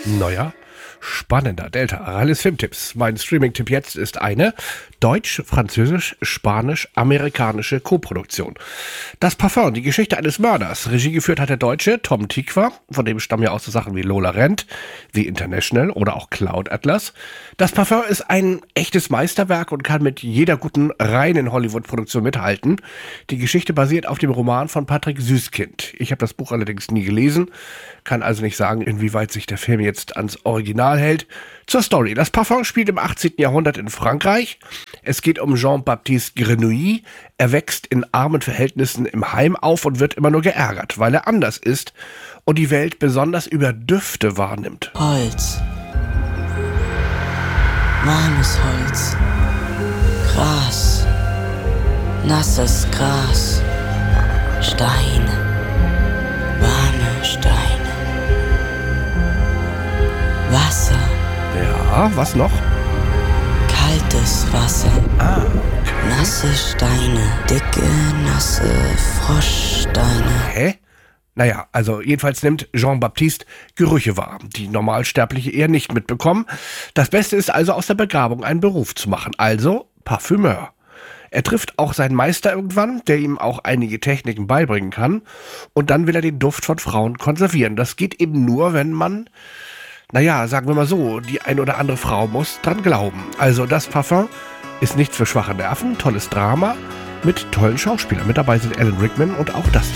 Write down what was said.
Neuer, spannender Delta Aralis Filmtipps. Mein Streaming-Tipp jetzt ist eine deutsch-französisch-spanisch-amerikanische Koproduktion. Das Parfum, die Geschichte eines Mörders. Regie geführt hat der Deutsche Tom Tykwer, von dem stammen ja auch so Sachen wie Lola Rent, The International oder auch Cloud Atlas. Das Parfum ist ein echtes Meisterwerk und kann mit jeder guten reinen Hollywood-Produktion mithalten. Die Geschichte basiert auf dem Roman von Patrick Süskind. Ich habe das Buch allerdings nie gelesen, kann also nicht sagen, inwieweit sich der Film jetzt ans Original hält. Zur Story. Das Parfum spielt im 18. Jahrhundert in Frankreich. Es geht um Jean-Baptiste Grenouille. Er wächst in armen Verhältnissen im Heim auf und wird immer nur geärgert, weil er anders ist und die Welt besonders über Düfte wahrnimmt. Holz. Warmes Holz. Gras. Nasses Gras. Steine. Warme Steine. Wasser. Ja, was noch? Kaltes Wasser. Ah, Nasse Steine. Dicke, nasse Froschsteine. hä? Naja, also jedenfalls nimmt Jean-Baptiste Gerüche wahr, die Normalsterbliche eher nicht mitbekommen. Das Beste ist also, aus der Begabung einen Beruf zu machen, also Parfümeur. Er trifft auch seinen Meister irgendwann, der ihm auch einige Techniken beibringen kann. Und dann will er den Duft von Frauen konservieren. Das geht eben nur, wenn man, naja, sagen wir mal so, die ein oder andere Frau muss dran glauben. Also das Parfum ist nichts für schwache Nerven, tolles Drama mit tollen Schauspielern. Mit dabei sind Alan Rickman und auch das